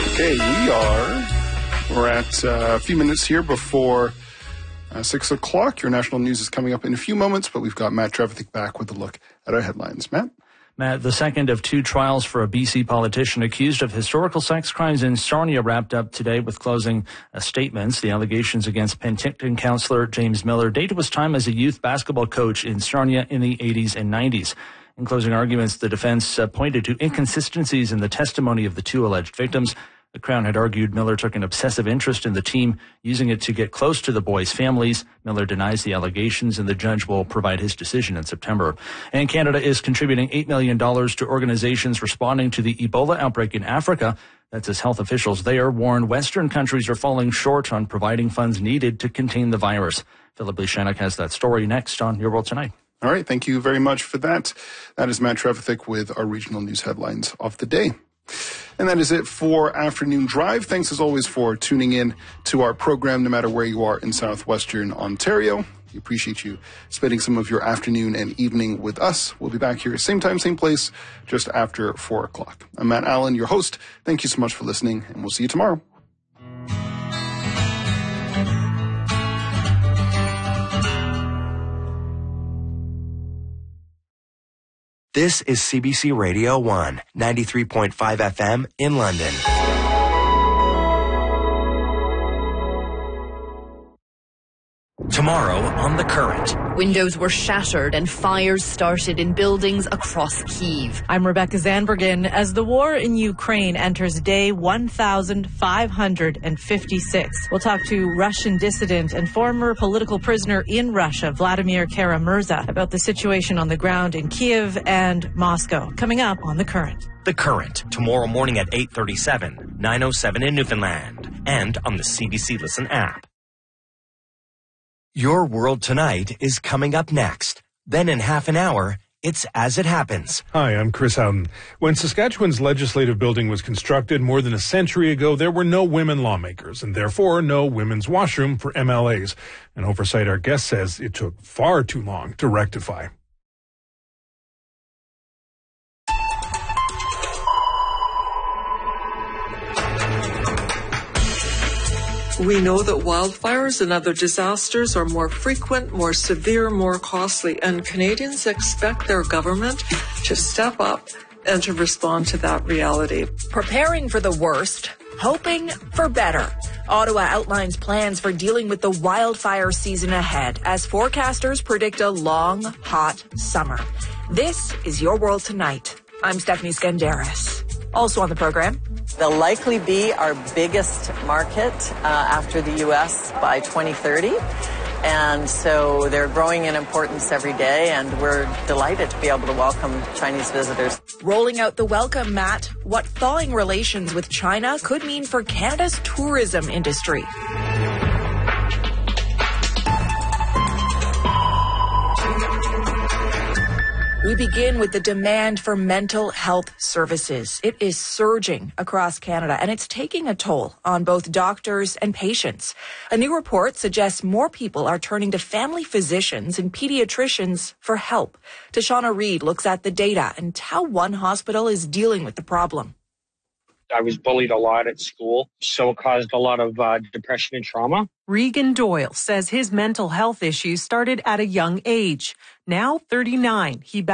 Okay, we're at a few minutes here before 6 o'clock. Your national news is coming up in a few moments, but we've got Matt Trevithick back with a look at our headlines. Matt? Matt, the second of two trials for a BC politician accused of historical sex crimes in Sarnia wrapped up today with closing statements. The allegations against Penticton councillor James Miller date to his time as a youth basketball coach in Sarnia in the 80s and 90s. In closing arguments, the defense pointed to inconsistencies in the testimony of the two alleged victims. The Crown had argued Miller took an obsessive interest in the team, using it to get close to the boys' families. Miller denies the allegations, and the judge will provide his decision in September. And Canada is contributing $8 million to organizations responding to the Ebola outbreak in Africa. That's as health officials there warn Western countries are falling short on providing funds needed to contain the virus. Philip Lishanek has that story next on Your World Tonight. All right, thank you very much for that. That is Matt Trevithick with our regional news headlines of the day. And that is it for Afternoon Drive. Thanks as always for tuning in to our program, no matter where you are in southwestern Ontario. We appreciate you spending some of your afternoon and evening with us. We'll be back here same time, same place, just after 4 o'clock. I'm Matt Allen, your host. Thank you so much for listening, and we'll see you tomorrow. This is CBC Radio 1, 93.5 FM in London. Tomorrow on The Current. Windows were shattered and fires started in buildings across Kyiv. I'm Rebecca Zanbergen. As the war in Ukraine enters day 1,556, we'll talk to Russian dissident and former political prisoner in Russia, Vladimir Kara-Murza, about the situation on the ground in Kyiv and Moscow. Coming up on The Current. The Current, tomorrow morning at 8:37, 9:07 in Newfoundland, and on the CBC Listen app. Your World Tonight is coming up next. Then in half an hour, it's As It Happens. Hi, I'm Chris Houghton. When Saskatchewan's legislative building was constructed more than a century ago, there were no women lawmakers and therefore no women's washroom for MLAs. An oversight our guest says it took far too long to rectify. We know that wildfires and other disasters are more frequent, more severe, more costly, and Canadians expect their government to step up and to respond to that reality. Preparing for the worst, hoping for better. Ottawa outlines plans for dealing with the wildfire season ahead as forecasters predict a long, hot summer. This is Your World Tonight. I'm Stephanie Skandaris. Also on the program, they'll likely be our biggest market after the U.S. by 2030. And so they're growing in importance every day, and we're delighted to be able to welcome Chinese visitors. Rolling out the welcome mat, what thawing relations with China could mean for Canada's tourism industry. We begin with the demand for mental health services. It is surging across Canada, and it's taking a toll on both doctors and patients. A new report suggests more people are turning to family physicians and pediatricians for help. Tashana Reid looks at the data and how one hospital is dealing with the problem. I was bullied a lot at school, so it caused a lot of depression and trauma. Regan Doyle says his mental health issues started at a young age. Now 39, he